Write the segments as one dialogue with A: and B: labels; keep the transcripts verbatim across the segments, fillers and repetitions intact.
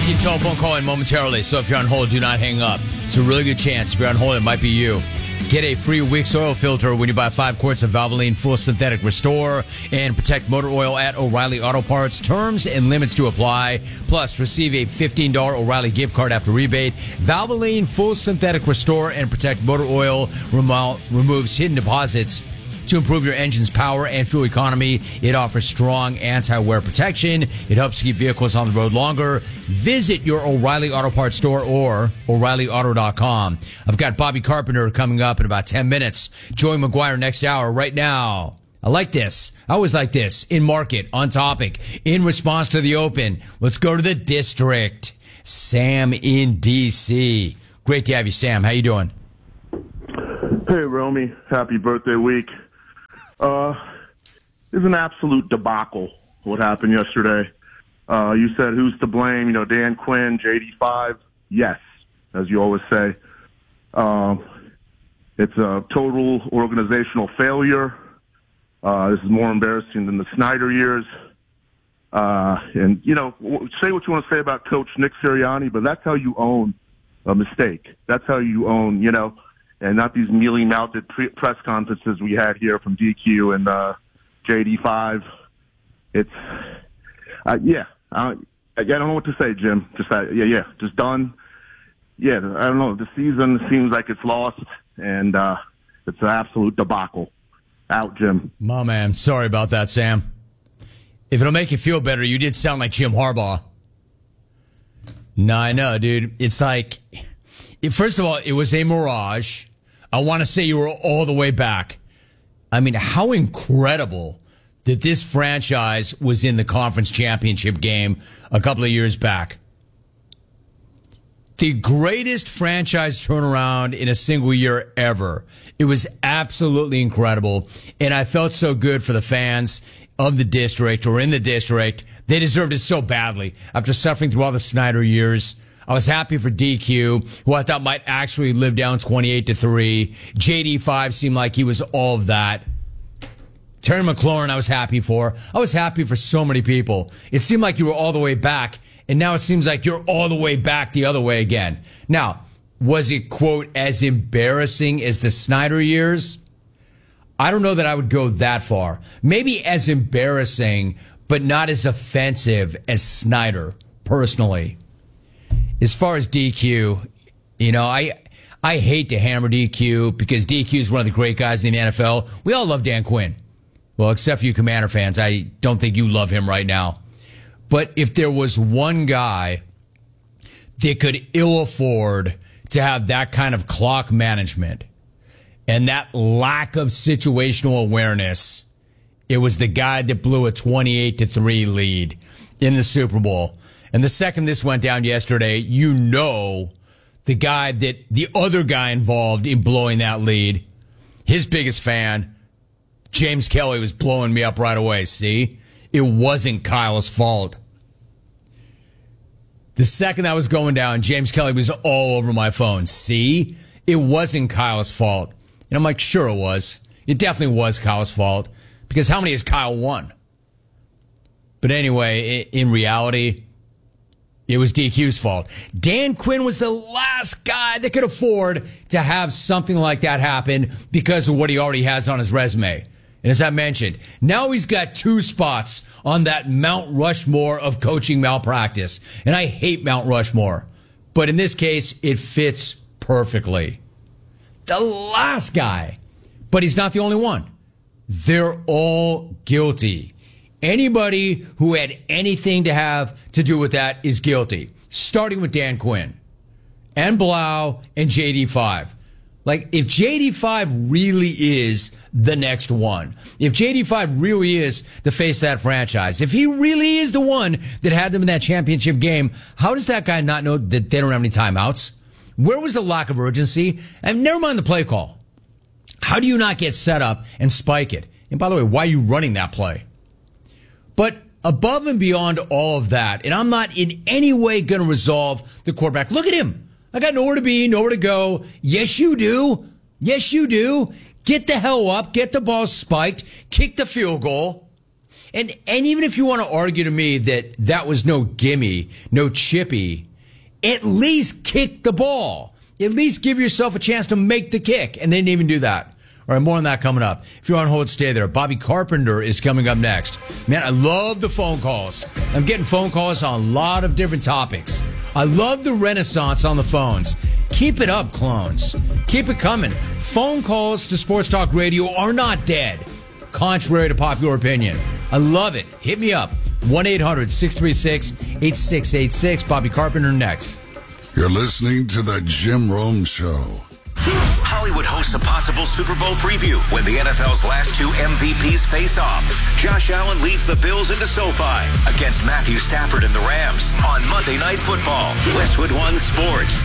A: guaranteed telephone call in momentarily, so if you're on hold, do not hang up. It's a really good chance. If you're on hold, it might be you. Get a free Wix oil filter when you buy five quarts of Valvoline Full Synthetic Restore and Protect Motor Oil at O'Reilly Auto Parts. Terms and limits to apply. Plus, receive a fifteen dollars O'Reilly gift card after rebate. Valvoline Full Synthetic Restore and Protect Motor Oil remo- removes hidden deposits to improve your engine's power and fuel economy. It offers strong anti-wear protection. It helps to keep vehicles on the road longer. Visit your O'Reilly Auto Parts store or O'Reilly Auto dot com. I've got Bobby Carpenter coming up in about ten minutes. Joey McGuire next hour. Right now, I like this. I always like this. In market, on topic, in response to the open. Let's go to the district. Sam in D C. Great to have you, Sam. How you doing?
B: Hey, Romy. Happy birthday week. Uh, it's an absolute debacle what happened yesterday. Uh, you said who's to blame? You know, Dan Quinn, J D five. Yes, as you always say. Um, it's a total organizational failure. Uh, this is more embarrassing than the Snyder years. Uh, and, you know, say what you want to say about Coach Nick Sirianni, but that's how you own a mistake. That's how you own, you know, and not these mealy-mouthed pre- press conferences we had here from D Q and uh, J D five. It's, uh, yeah, I, I don't know what to say, Jim. Just, uh, yeah, yeah, just done. Yeah, I don't know. The season seems like it's lost, and uh, it's an absolute debacle. Out, Jim.
A: My man, sorry about that, Sam. If it'll make you feel better, you did sound like Jim Harbaugh. No, I know, dude. It's like... First of all, it was a mirage. I want to say you were all the way back. I mean, how incredible that this franchise was in the conference championship game a couple of years back. The greatest franchise turnaround in a single year ever. It was absolutely incredible. And I felt so good for the fans of the district or in the district. They deserved it so badly after suffering through all the Snyder years. I was happy for D Q, who I thought might actually live down twenty-eight to three. J D five seemed like he was all of that. Terry McLaurin, I was happy for. I was happy for so many people. It seemed like you were all the way back, and now it seems like you're all the way back the other way again. Now, was it, quote, as embarrassing as the Snyder years? I don't know that I would go that far. Maybe as embarrassing, but not as offensive as Snyder, personally. As far as D Q, you know, I I hate to hammer D Q because D Q is one of the great guys in the N F L. We all love Dan Quinn. Well, except for you Commander fans. I don't think you love him right now. But if there was one guy that could ill afford to have that kind of clock management and that lack of situational awareness, it was the guy that blew a twenty-eight to three lead in the Super Bowl. And the second this went down yesterday, you know the guy that the other guy involved in blowing that lead, his biggest fan, James Kelly, was blowing me up right away. See? It wasn't Kyle's fault. The second that was going down, James Kelly was all over my phone. See? It wasn't Kyle's fault. And I'm like, sure it was. It definitely was Kyle's fault. Because how many has Kyle won? But anyway, in reality, it was D Q's fault. Dan Quinn was the last guy that could afford to have something like that happen because of what he already has on his resume. And as I mentioned, now he's got two spots on that Mount Rushmore of coaching malpractice. And I hate Mount Rushmore. But in this case, it fits perfectly. The last guy. But he's not the only one. They're all guilty. Anybody who had anything to have to do with that is guilty, starting with Dan Quinn and Blau and J D five. Like, if J D five really is the next one, if J D five really is the face of that franchise, if he really is the one that had them in that championship game, how does that guy not know that they don't have any timeouts? Where was the lack of urgency? And never mind the play call. How do you not get set up and spike it? And by the way, why are you running that play? But above and beyond all of that, and I'm not in any way going to resolve the quarterback. Look at him. I got nowhere to be, nowhere to go. Yes, you do. Yes, you do. Get the hell up. Get the ball spiked. Kick the field goal. And and even if you want to argue to me that that was no gimme, no chippy, at least kick the ball. At least give yourself a chance to make the kick. And they didn't even do that. All right, more on that coming up. If you're on hold, stay there. Bobby Carpenter is coming up next. Man, I love the phone calls. I'm getting phone calls on a lot of different topics. I love the renaissance on the phones. Keep it up, clones. Keep it coming. Phone calls to Sports Talk Radio are not dead, contrary to popular opinion. I love it. Hit me up. one eight hundred six three six eight six eight six. Bobby Carpenter next.
C: You're listening to The Jim Rome Show.
D: Hollywood hosts a possible Super Bowl preview when the N F L's last two M V Ps face off. Josh Allen leads the Bills into SoFi against Matthew Stafford and the Rams on Monday Night Football. Westwood One Sports.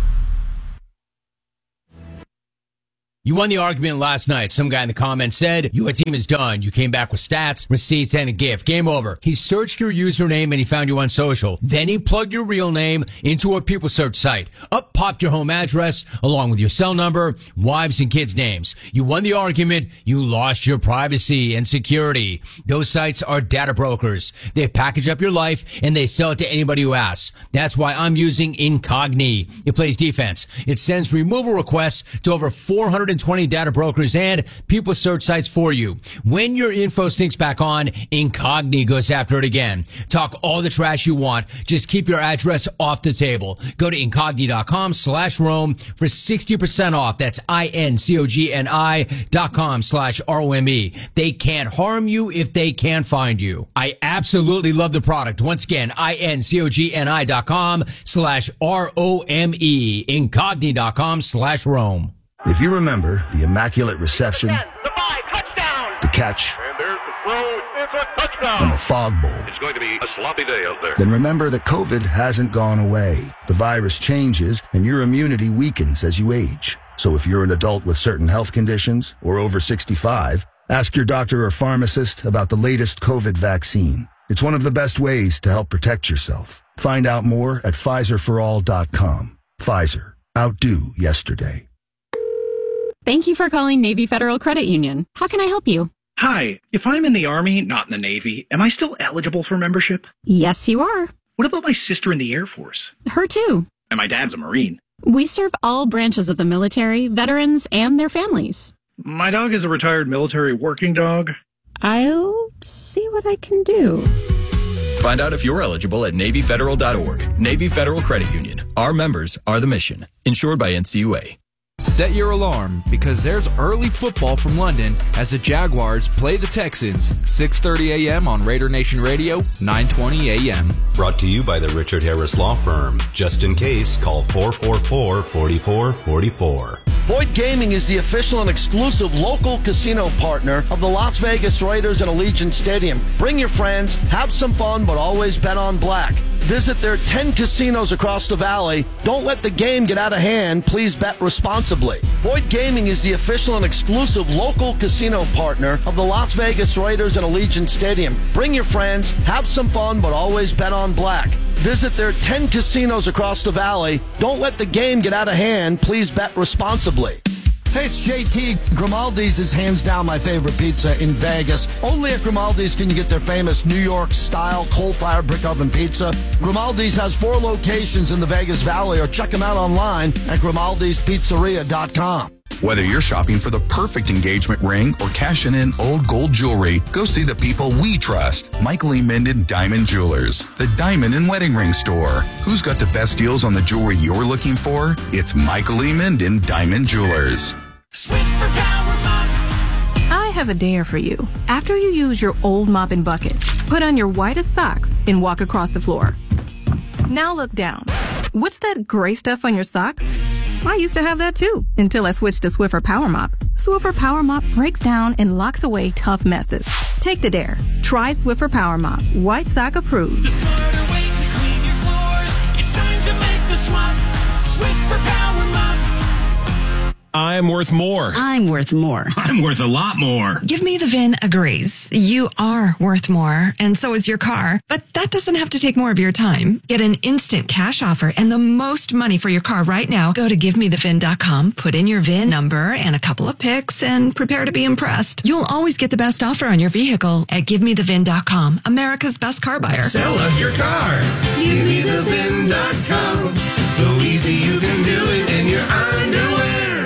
A: You won the argument last night. Some guy in the comments said, your team is done. You came back with stats, receipts, and a gift. Game over. He searched your username and he found you on social. Then he plugged your real name into a people search site. Up popped your home address along with your cell number, wives, and kids' names. You won the argument. You lost your privacy and security. Those sites are data brokers. They package up your life and they sell it to anybody who asks. That's why I'm using Incogni. It plays defense. It sends removal requests to over four hundred twenty data brokers and people search sites for you. When your info stinks back on, Incogni goes after it again. Talk all the trash you want. Just keep your address off the table. Go to Incogni.com slash Rome for sixty percent off. That's I-N-C-O-G-N-I dot com slash R-O-M-E. They can't harm you if they can't find you. I absolutely love the product. Once again, I-N-C-O-G-N-I dot com slash R-O-M-E. Incogni.com slash Rome.
E: If you remember the immaculate reception,
F: the five, touchdown,
E: the catch,
F: and there's the throw, it's a touchdown,
E: and the fog bowl,
F: it's going to be a sloppy day out there.
E: Then remember that COVID hasn't gone away. The virus changes, and your immunity weakens as you age. So if you're an adult with certain health conditions or over sixty-five, ask your doctor or pharmacist about the latest COVID vaccine. It's one of the best ways to help protect yourself. Find out more at Pfizer for all dot com. Pfizer. Outdo yesterday.
G: Thank you for calling Navy Federal Credit Union. How can I help you?
H: Hi, if I'm in the Army, not in the Navy, am I still eligible for membership?
G: Yes, you are.
H: What about my sister in the Air Force?
G: Her too.
H: And my dad's a Marine.
G: We serve all branches of the military, veterans, and their families.
H: My dog is a retired military working dog.
G: I'll see what I can do.
I: Find out if you're eligible at Navy Federal dot org. Navy Federal Credit Union. Our members are the mission. Insured by N C U A.
J: Set your alarm because there's early football from London as the Jaguars play the Texans, six thirty a.m. on Raider Nation Radio, nine twenty a.m.
K: Brought to you by the Richard Harris Law Firm. Just in case, call four four four, four four four four.
L: Boyd Gaming is the official and exclusive local casino partner of the Las Vegas Raiders and Allegiant Stadium. Bring your friends, have some fun, but always bet on black. Visit their ten casinos across the valley. Don't let the game get out of hand. Please bet responsibly. Boyd Gaming is the official and exclusive local casino partner of the Las Vegas Raiders and Allegiant Stadium. Bring your friends, have some fun, but always bet on black. Visit their ten casinos across the valley. Don't let the game get out of hand. Please bet responsibly.
M: Hey, it's J T. Grimaldi's is hands down my favorite pizza in Vegas. Only at Grimaldi's can you get their famous New York-style coal-fired brick oven pizza. Grimaldi's has four locations in the Vegas Valley, or check them out online at Grimaldis Pizzeria dot com.
N: Whether you're shopping for the perfect engagement ring or cashing in old gold jewelry, go see the people we trust. Michael E. Minden Diamond Jewelers, the diamond and wedding ring store. Who's got the best deals on the jewelry you're looking for? It's Michael E. Minden Diamond Jewelers.
O: Swiffer Power Mop. I have a dare for you. After you use your old mopping bucket, put on your whitest socks and walk across the floor. Now look down. What's that gray stuff on your socks? I used to have that too, until I switched to Swiffer Power Mop. Swiffer Power Mop breaks down and locks away tough messes. Take the dare. Try Swiffer Power Mop. White sock approved.
P: The smarter way to clean your floors. It's time to make the swap. Swiffer Power Mop.
Q: I'm worth more.
R: I'm worth more.
Q: I'm worth a lot more.
S: Give Me the V I N agrees. You are worth more, and so is your car. But that doesn't have to take more of your time. Get an instant cash offer and the most money for your car right now. Go to give me the V I N dot com, put in your V I N number and a couple of pics, and prepare to be impressed. You'll always get the best offer on your vehicle at give me the V I N dot com, America's best car buyer.
T: Sell us your car. give me the V I N dot com. So easy you can do it in your underwear.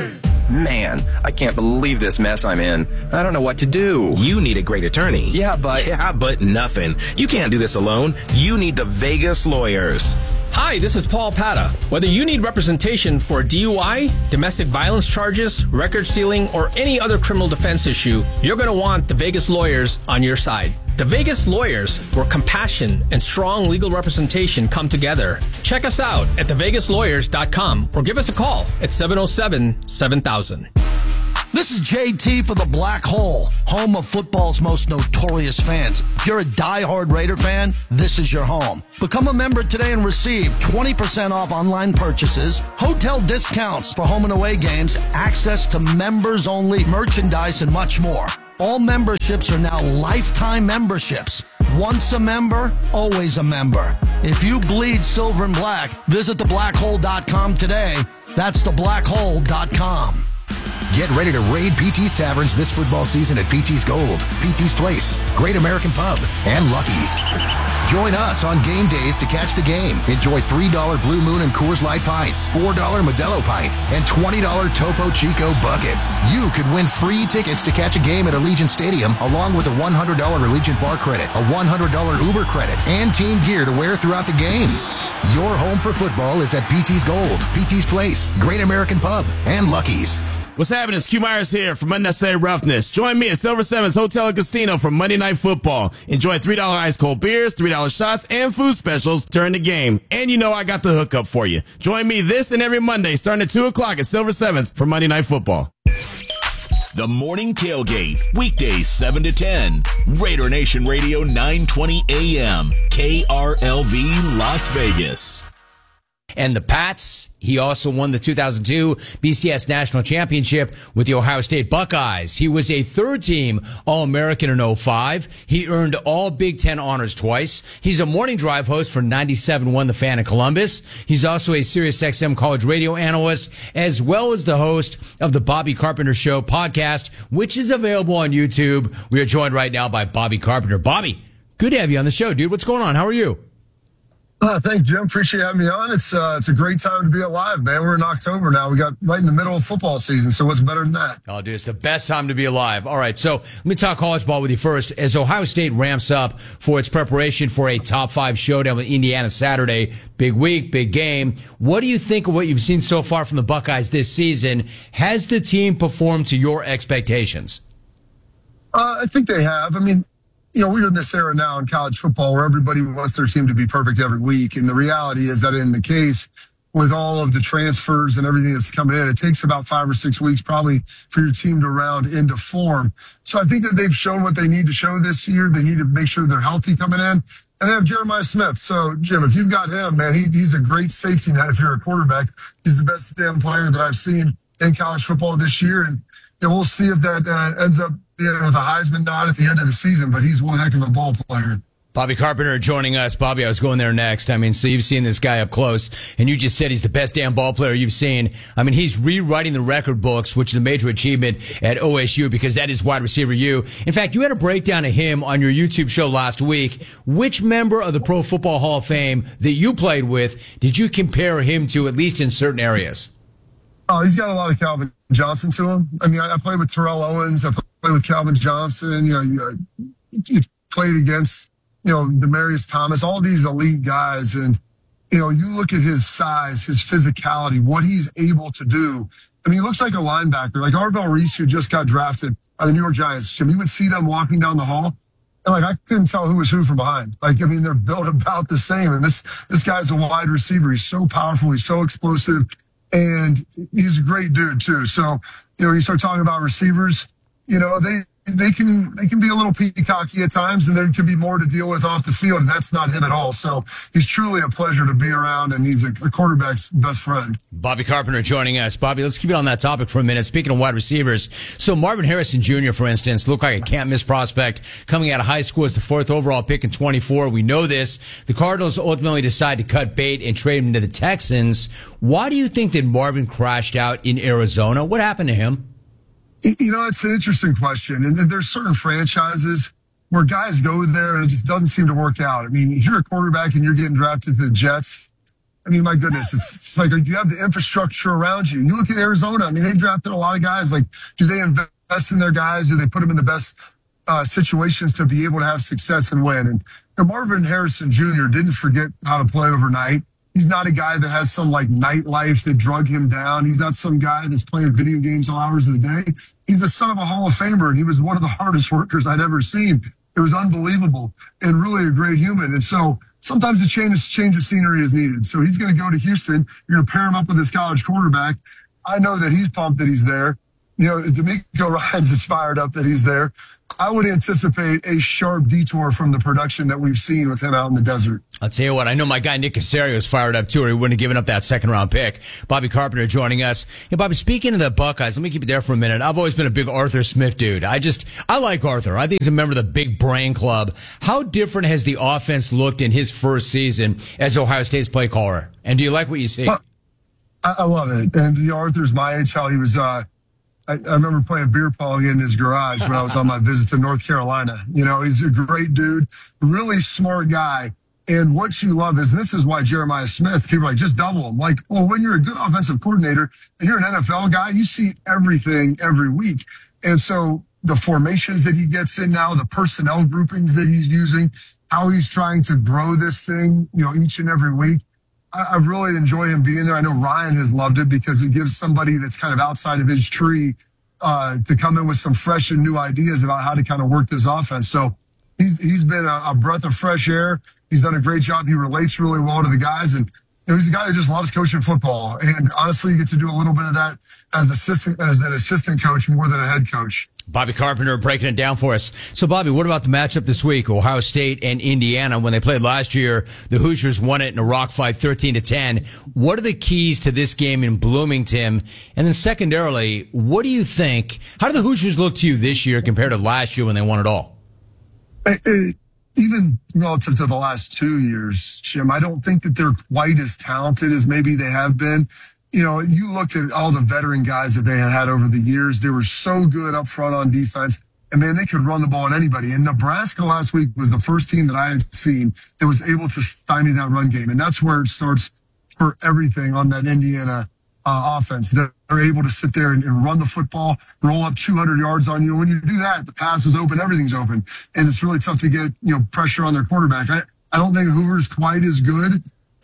I: Man, I can't believe this mess I'm in. I don't know what to do.
U: You need a great attorney.
I: Yeah, but...
U: Yeah, but nothing. You can't do this alone. You need the Vegas Lawyers.
V: Hi, this is Paul Pata. Whether you need representation for D U I, domestic violence charges, record sealing, or any other criminal defense issue, you're going to want the Vegas Lawyers on your side. The Vegas Lawyers, where compassion and strong legal representation come together. Check us out at the vegas lawyers dot com or give us a call at seven oh seven, seven thousand.
M: This is J T for the Black Hole, home of football's most notorious fans. If you're a diehard Raider fan, this is your home. Become a member today and receive twenty percent off online purchases, hotel discounts for home and away games, access to members-only merchandise, and much more. All memberships are now lifetime memberships. Once a member, always a member. If you bleed silver and black, visit the black hole dot com today. That's the black hole dot com.
W: Get ready to raid P T's Taverns this football season at P T's Gold, P T's Place, Great American Pub, and Lucky's. Join us on game days to catch the game. Enjoy three dollar Blue Moon and Coors Light pints, four dollar Modelo pints, and twenty dollar Topo Chico buckets. You could win free tickets to catch a game at Allegiant Stadium, along with a one hundred dollar Allegiant bar credit, a one hundred dollar Uber credit, and team gear to wear throughout the game. Your home for football is at P T's Gold, P T's Place, Great American Pub, and Lucky's.
X: What's happening? It's Q Myers here from Unnecessary Roughness. Join me at Silver Sevens Hotel and Casino for Monday Night Football. Enjoy three dollar ice cold beers, three dollar shots, and food specials during the game. And you know I got the hookup for you. Join me this and every Monday starting at two o'clock at Silver Sevens for Monday Night Football.
Y: The Morning Tailgate, weekdays seven to ten. Raider Nation Radio nine twenty A M, K R L V Las Vegas.
A: And the Pats, he also won the two thousand two B C S National Championship with the Ohio State Buckeyes. He was a third-team All-American in oh five. He earned all Big Ten honors twice. He's a morning drive host for ninety-seven point one The Fan in Columbus. He's also a SiriusXM college radio analyst, as well as the host of the Bobby Carpenter Show podcast, which is available on YouTube. We are joined right now by Bobby Carpenter. Bobby, good to have you on the show, dude. What's going on? How are you?
Z: Uh, thanks, Jim. Appreciate having me on. It's uh, it's a great time to be alive, man. We're in October now. We got right in the middle of football season, so what's better than that?
A: Oh, dude, it's the best time to be alive. All right, so let me talk college ball with you first. As Ohio State ramps up for its preparation for a top five showdown with Indiana Saturday, big week, big game, what do you think of what you've seen so far from the Buckeyes this season? Has the team performed to your expectations?
Z: Uh, I think they have. I mean, you know, we're in this era now in college football where everybody wants their team to be perfect every week. And the reality is that in the case with all of the transfers and everything that's coming in, it takes about five or six weeks probably for your team to round into form. So I think that they've shown what they need to show this year. They need to make sure they're healthy coming in. And they have Jeremiah Smith. So, Jim, if you've got him, man, he, he's a great safety net if you're a quarterback. He's the best damn player that I've seen in college football this year. And you know, we'll see if that uh, ends up you know, with a Heisman nod at the end of the season, but he's one heck of a ball player.
A: Bobby Carpenter joining us. Bobby, I was going there next. I mean, so you've seen this guy up close, and you just said he's the best damn ball player you've seen. I mean, he's rewriting the record books, which is a major achievement at O S U because that is wide receiver U. In fact, you had a breakdown of him on your YouTube show last week. Which member of the Pro Football Hall of Fame that you played with did you compare him to, at least in certain areas?
Z: Oh, he's got a lot of Calvin Johnson to him. I mean, I, I played with Terrell Owens. I played with Calvin Johnson. You know, you, uh, you played against, you know, Demaryius Thomas, all these elite guys. And, you know, you look at his size, his physicality, what he's able to do. I mean, he looks like a linebacker, like Arvell Reese, who just got drafted by the New York Giants. Jim, you would see them walking down the hall. And, like, I couldn't tell who was who from behind. Like, I mean, they're built about the same. And this, this guy's a wide receiver. He's so powerful. He's so explosive. And he's a great dude, too. So, you know, you start talking about receivers, you know, they, they can they can be a little peacocky at times, and there can be more to deal with off the field, and that's not him at all. So he's truly a pleasure to be around, and he's a, a quarterback's best friend.
A: Bobby Carpenter joining us. Bobby, let's keep it on that topic for a minute. Speaking of wide receivers, so Marvin Harrison Junior, for instance, looked like a can't-miss prospect coming out of high school as the fourth overall pick in twenty-four. We know this. The Cardinals ultimately decide to cut bait and trade him to the Texans. Why do you think that Marvin crashed out in Arizona? What happened to him?
Z: You know, it's an interesting question. And there's certain franchises where guys go there and it just doesn't seem to work out. I mean, if you're a quarterback and you're getting drafted to the Jets, I mean, my goodness, it's, it's like, do you have the infrastructure around you? You look at Arizona. I mean, they've drafted a lot of guys. Like, do they invest in their guys? Do they put them in the best uh, situations to be able to have success and win? And, and Marvin Harrison Junior didn't forget how to play overnight. He's not a guy that has some like nightlife that drug him down. He's not some guy that's playing video games all hours of the day. He's the son of a Hall of Famer, and he was one of the hardest workers I'd ever seen. It was unbelievable and really a great human. And so sometimes a change, change of scenery is needed. So he's going to go to Houston. You're going to pair him up with his college quarterback. I know that he's pumped that he's there. You know, D'Amico Ryans is fired up that he's there. I would anticipate a sharp detour from the production that we've seen with him out in the desert.
A: I'll tell you what, I know my guy Nick Caserio is fired up too, or he wouldn't have given up that second round pick. Bobby Carpenter joining us. Hey, Bobby, speaking of the Buckeyes, let me keep it there for a minute. I've always been a big Arthur Smith dude. I just, I like Arthur. I think he's a member of the Big Brain Club. How different has the offense looked in his first season as Ohio State's play caller? And do you like what you see?
Z: Well, I, I love it. And you know, Arthur's my age, how he was, uh, I, I remember playing beer pong in his garage when I was on my visit to North Carolina. You know, he's a great dude, really smart guy. And what you love is, this is why Jeremiah Smith, people are like, just double him. Like, well, when you're a good offensive coordinator and you're an N F L guy, you see everything every week. And so the formations that he gets in now, the personnel groupings that he's using, how he's trying to grow this thing, you know, each and every week. I really enjoy him being there. I know Ryan has loved it because it gives somebody that's kind of outside of his tree uh, to come in with some fresh and new ideas about how to kind of work this offense. So he's he's been a, a breath of fresh air. He's done a great job. He relates really well to the guys, and you know, he's a guy that just loves coaching football. And honestly, you get to do a little bit of that as assistant as an assistant coach more than a head coach.
A: Bobby Carpenter breaking it down for us. So, Bobby, what about the matchup this week? Ohio State and Indiana. When they played last year, the Hoosiers won it in a rock fight, thirteen to ten. What are the keys to this game in Bloomington? And then secondarily, what do you think? How do the Hoosiers look to you this year compared to last year when they won it all?
Z: It, it, even relative to the last two years, Jim, I don't think that they're quite as talented as maybe they have been. You know, you looked at all the veteran guys that they had had over the years. They were so good up front on defense. And, man, they could run the ball on anybody. And Nebraska last week was the first team that I had seen that was able to stymie that run game. And that's where it starts for everything on that Indiana uh, offense. They're able to sit there and, and run the football, roll up two hundred yards on you. When you do that, the pass is open, everything's open. And it's really tough to get, you know, pressure on their quarterback. I, I don't think Hoover's quite as good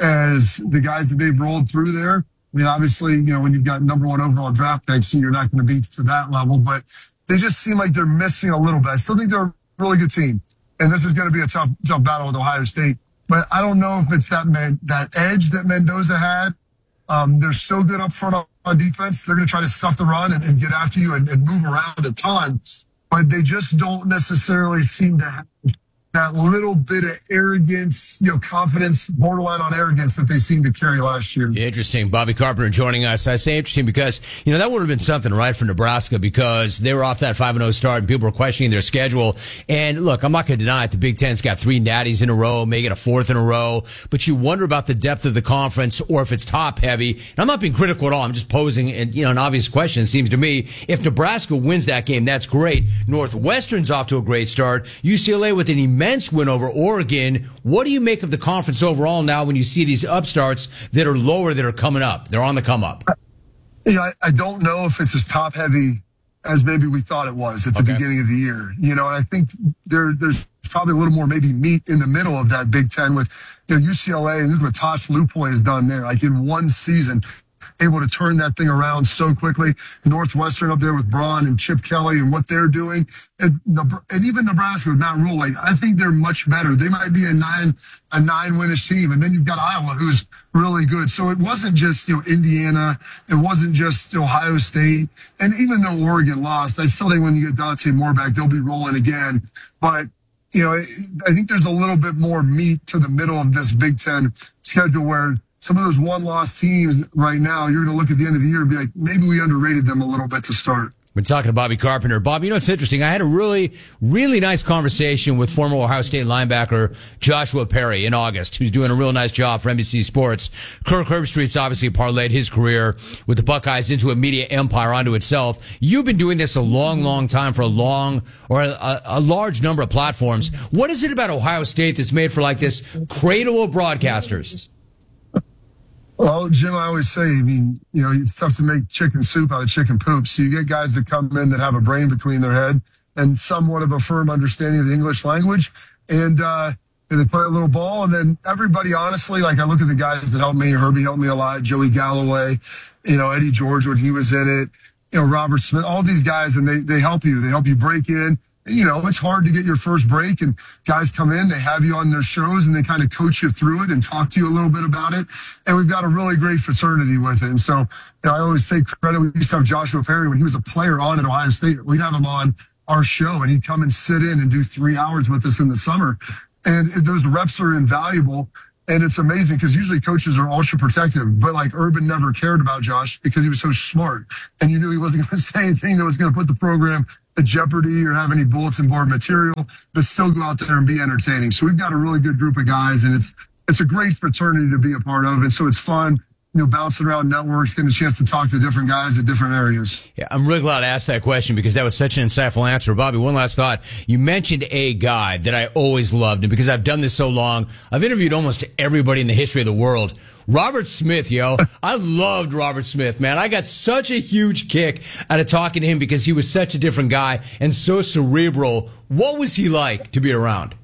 Z: as the guys that they've rolled through there. I mean, obviously, you know, when you've got number one overall draft picks, you're not going to be to that level, but they just seem like they're missing a little bit. I still think they're a really good team, and this is going to be a tough, tough battle with Ohio State. But I don't know if it's that man, that edge that Mendoza had. Um, they're still good up front on, on defense. They're going to try to stuff the run and, and get after you and, and move around a ton, but they just don't necessarily seem to have that little bit of arrogance, you know, confidence, borderline on arrogance that they seemed to carry last year.
A: Interesting. Bobby Carpenter joining us. I say interesting because, you know, that would have been something, right, for Nebraska, because they were off that five and oh start and people were questioning their schedule. And look, I'm not going to deny it. The Big Ten's got three natties in a row, making a fourth in a row, but you wonder about the depth of the conference or if it's top heavy. And I'm not being critical at all. I'm just posing, you know, an obvious question. It seems to me, if Nebraska wins that game, that's great. Northwestern's off to a great start. U C L A with an immense win over Oregon. What do you make of the conference overall now when you see these upstarts that are lower that are coming up? They're on the come up.
Z: Yeah, I, I don't know if it's as top heavy as maybe we thought it was at the okay. beginning of the year. You know, and I think there there's probably a little more maybe meat in the middle of that Big Ten with, you know, U C L A and look what Tosh Lupoy has done there. Like in one season, able to turn that thing around so quickly. Northwestern up there with Braun and Chip Kelly and what they're doing. And, and even Nebraska with Matt Rule, like, I think they're much better. They might be a nine, a nine-winish team. And then you've got Iowa, who's really good. So it wasn't just, you know, Indiana. It wasn't just Ohio State. And even though Oregon lost, I still think when you get Dante Moore back, they'll be rolling again. But, you know, I think there's a little bit more meat to the middle of this Big Ten schedule where some of those one-loss teams right now, you're going to look at the end of the year and be like, maybe we underrated them a little bit to start.
A: We're talking to Bobby Carpenter. Bob, you know, it's interesting. I had a really, really nice conversation with former Ohio State linebacker Joshua Perry in August, who's doing a real nice job for N B C Sports. Kirk Herbstreit's obviously parlayed his career with the Buckeyes into a media empire unto itself. You've been doing this a long, long time for a long or a, a large number of platforms. What is it about Ohio State that's made for like this cradle of broadcasters?
Z: Well, Jim, I always say, I mean, you know, it's tough to make chicken soup out of chicken poop. So you get guys that come in that have a brain between their head and somewhat of a firm understanding of the English language. And, uh, and they play a little ball. And then everybody, honestly, like I look at the guys that helped me. Herbie helped me a lot. Joey Galloway, you know, Eddie George when he was in it, you know, Robert Smith, all these guys, and they, they help you. They help you break in. You know, it's hard to get your first break, and guys come in, they have you on their shows, and they kind of coach you through it and talk to you a little bit about it. And we've got a really great fraternity with it. And so, you know, I always take credit. We used to have Joshua Perry when he was a player on at Ohio State. We'd have him on our show, and he'd come and sit in and do three hours with us in the summer. And those reps are invaluable. And it's amazing because usually coaches are ultra protective, but like Urban never cared about Josh because he was so smart. And you knew he wasn't going to say anything that was going to put the program at jeopardy or have any bulletin board material, but still go out there and be entertaining. So we've got a really good group of guys, and it's it's a great fraternity to be a part of. And so it's fun, you know, bouncing around networks, getting a chance to talk to different guys at different areas.
A: Yeah, I'm really glad I asked that question because that was such an insightful answer. Bobby, one last thought. You mentioned a guy that I always loved, and because I've done this so long, I've interviewed almost everybody in the history of the world. Robert Smith, yo. I loved Robert Smith, man. I got such a huge kick out of talking to him because he was such a different guy and so cerebral. What was he like to be around?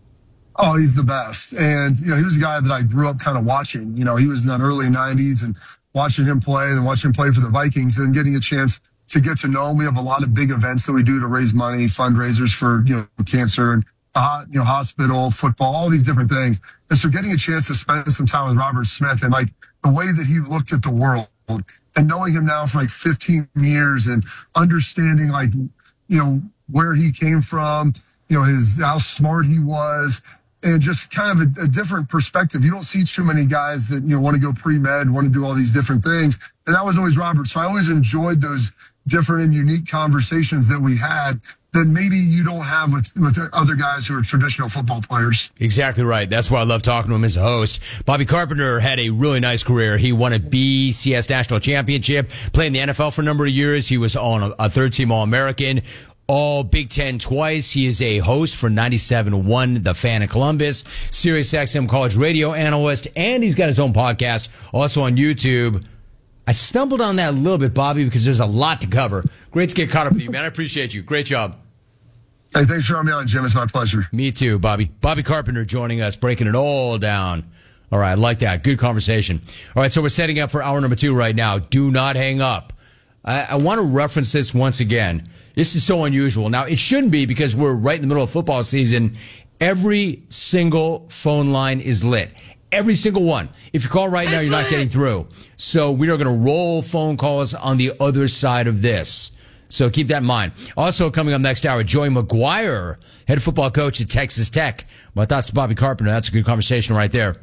Z: Oh, he's the best. And, you know, he was a guy that I grew up kind of watching. You know, he was in the early nineties and watching him play and watching him play for the Vikings and getting a chance to get to know him. We have a lot of big events that we do to raise money, fundraisers for, you know, cancer and, uh, you know, hospital, football, all these different things. And so getting a chance to spend some time with Robert Smith and like the way that he looked at the world and knowing him now for like fifteen years and understanding like, you know, where he came from, you know, his, how smart he was. And just kind of a, a different perspective. You don't see too many guys that, you know, want to go pre-med, want to do all these different things. And that was always Robert. So I always enjoyed those different and unique conversations that we had that maybe you don't have with, with other guys who are traditional football players.
A: Exactly right. That's why I love talking to him as a host. Bobby Carpenter had a really nice career. He won a B C S national championship, played in the N F L for a number of years. He was on a, a third-team All-American. All Big Ten twice. He is a host for ninety-seven point one The Fan in Columbus, Sirius X M college radio analyst, and he's got his own podcast also on YouTube. I stumbled on that a little bit, Bobby, because there's a lot to cover. Great to get caught up with you, man. I appreciate you. Great job.
Z: Hey, thanks for having me on, Jim. It's my pleasure.
A: Me too, Bobby. Bobby Carpenter joining us, breaking it all down. All right, I like that. Good conversation. All right, so we're setting up for hour number two right now. Do not hang up. I, I want to reference this once again. This is so unusual. Now, it shouldn't be because we're right in the middle of football season. Every single phone line is lit. Every single one. If you call right now, you're not getting through. So we are going to roll phone calls on the other side of this. So keep that in mind. Also coming up next hour, Joey McGuire, head football coach at Texas Tech. My thoughts to Bobby Carpenter. That's a good conversation right there.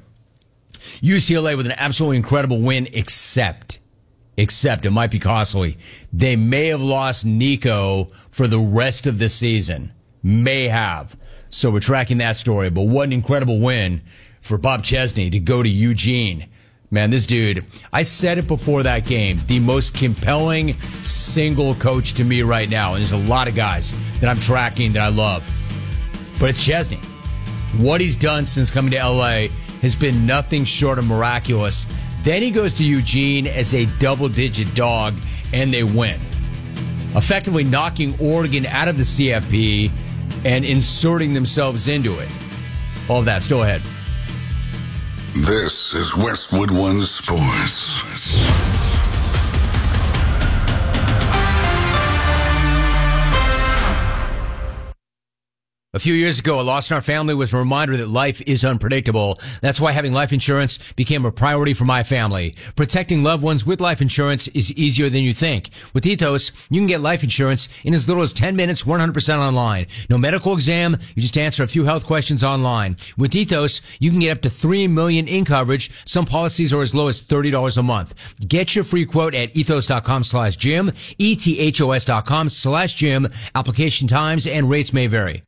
A: U C L A with an absolutely incredible win, except... Except it might be costly. They may have lost Nico for the rest of the season. May have. So we're tracking that story. But what an incredible win for Bob Chesney to go to Eugene. Man, this dude, I said it before that game, the most compelling single coach to me right now. And there's a lot of guys that I'm tracking that I love. But it's Chesney. What he's done since coming to L A has been nothing short of miraculous. Then he goes to Eugene as a double-digit dog, and they win. Effectively knocking Oregon out of the C F P and inserting themselves into it. All of that. Still ahead.
B: This is Westwood One Sports.
A: A few years ago, a loss in our family was a reminder that life is unpredictable. That's why having life insurance became a priority for my family. Protecting loved ones with life insurance is easier than you think. With Ethos, you can get life insurance in as little as ten minutes, one hundred percent online. No medical exam, you just answer a few health questions online. With Ethos, you can get up to three million dollars in coverage. Some policies are as low as thirty dollars a month. Get your free quote at ethos.com slash Jim, E-T-H-O-S dot com slash Jim. Application times and rates may vary.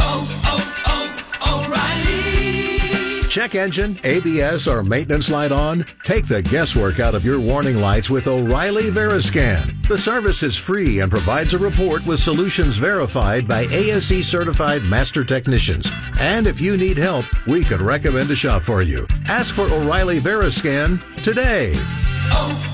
B: Check engine, A B S, or maintenance light on? Take the guesswork out of your warning lights with O'Reilly Veriscan. The service is free and provides a report with solutions verified by A S E certified master technicians. And if you need help, we can recommend a shop for you. Ask for O'Reilly Veriscan today.